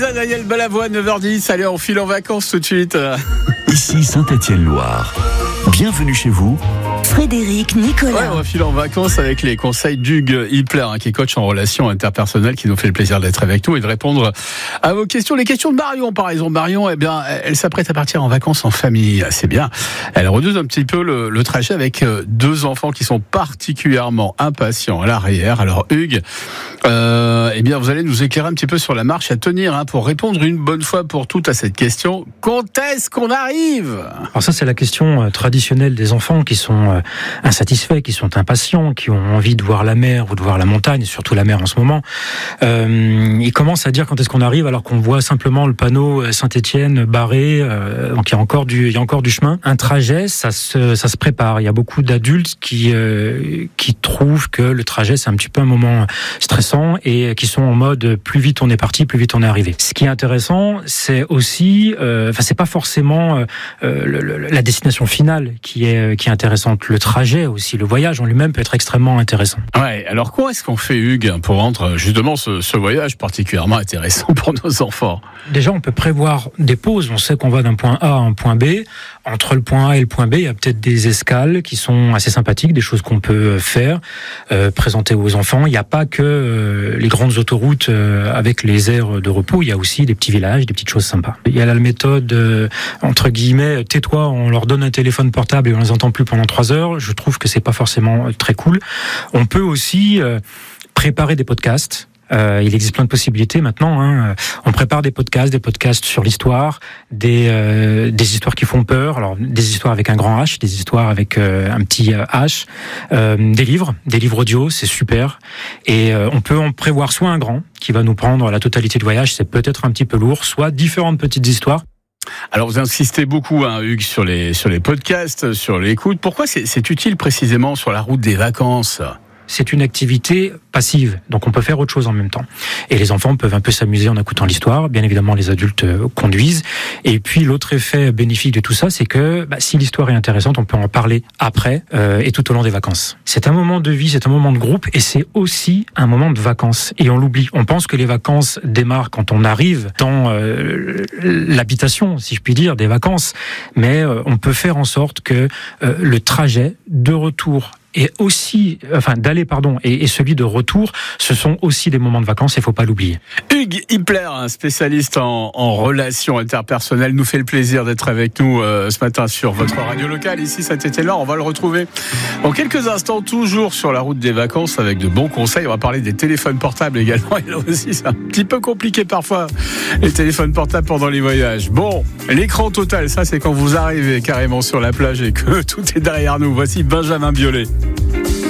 Daniel Balavoine, 9h10, allez on file en vacances tout de suite. Ici Saint-Étienne-Loire. Bienvenue chez vous. Frédéric, Nicolas. Ouais, on va filer en vacances avec les conseils d'Hugues Hippler, qui est coach en relations interpersonnelles, qui nous fait le plaisir d'être avec nous et de répondre à vos questions. Les questions de Marion, par exemple. Marion, eh bien, elle s'apprête à partir en vacances en famille. C'est bien. Elle redoute un petit peu le trajet avec deux enfants qui sont particulièrement impatients à l'arrière. Alors, Hugues, eh bien, vous allez nous éclairer un petit peu sur la marche à tenir, pour répondre une bonne fois pour toutes à cette question. Quand est-ce qu'on arrive? Alors ça, c'est la question traditionnelle des enfants qui sont insatisfaits, qui sont impatients, qui ont envie de voir la mer ou de voir la montagne, surtout la mer en ce moment. Ils commencent à dire quand est-ce qu'on arrive alors qu'on voit simplement le panneau Saint-Étienne barré, donc il y a encore du chemin. Un trajet, ça se prépare. Il y a beaucoup d'adultes qui trouvent que le trajet c'est un petit peu un moment stressant et qui sont en mode plus vite on est parti, plus vite on est arrivé. Ce qui est intéressant, c'est aussi, c'est pas forcément la destination finale qui est intéressante. Le trajet aussi, le voyage en lui-même peut être extrêmement intéressant. Ouais, alors quoi est-ce qu'on fait, Hugues, pour rendre justement ce voyage particulièrement intéressant pour nos enfants? Déjà, on peut prévoir des pauses. On sait qu'on va d'un point A à un point B. Entre le point A et le point B, il y a peut-être des escales qui sont assez sympathiques, des choses qu'on peut faire, présenter aux enfants. Il n'y a pas que les grandes autoroutes avec les aires de repos. Il y a aussi des petits villages, des petites choses sympas. Il y a la méthode, entre guillemets, tais-toi, on leur donne un téléphone portable et on les entend plus pendant 3 heures. Je trouve que c'est pas forcément très cool. On peut aussi préparer des podcasts. Il existe plein de possibilités maintenant. On prépare des podcasts sur l'histoire, des histoires qui font peur. Alors des histoires avec un grand H, des histoires avec un petit H, des livres audio, c'est super. Et on peut en prévoir soit un grand qui va nous prendre la totalité du voyage, c'est peut-être un petit peu lourd, soit différentes petites histoires. Alors vous insistez beaucoup, Hugues, sur les podcasts, sur l'écoute. Pourquoi c'est utile précisément sur la route des vacances? C'est une activité passive, donc on peut faire autre chose en même temps. Et les enfants peuvent un peu s'amuser en écoutant l'histoire. Bien évidemment, les adultes conduisent. Et puis l'autre effet bénéfique de tout ça, c'est que si l'histoire est intéressante, on peut en parler après et tout au long des vacances. C'est un moment de vie, c'est un moment de groupe et c'est aussi un moment de vacances. Et on l'oublie. On pense que les vacances démarrent quand on arrive dans l'habitation, si je puis dire, des vacances. Mais on peut faire en sorte que le trajet de retour et celui de retour, ce sont aussi des moments de vacances, il faut pas l'oublier. Hugues Hippler, un spécialiste en relations interpersonnelles, nous fait le plaisir d'être avec nous ce matin sur votre radio locale, ici Saint-Étienne-Loire. On va le retrouver en quelques instants, toujours sur la route des vacances, avec de bons conseils. On va parler des téléphones portables également, et là aussi c'est un petit peu compliqué parfois, les téléphones portables pendant les voyages. Bon, l'écran total, ça c'est quand vous arrivez carrément sur la plage et que tout est derrière nous. Voici Benjamin Biolay.